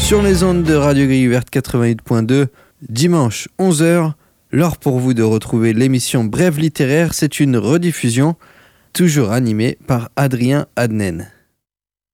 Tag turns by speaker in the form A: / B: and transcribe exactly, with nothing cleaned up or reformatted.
A: Sur les ondes de Radio Grille Verte quatre-vingt-huit point deux, dimanche onze heures, l'heure pour vous de retrouver l'émission Brève littéraire, c'est une rediffusion, toujours animée par Adrien Adnen.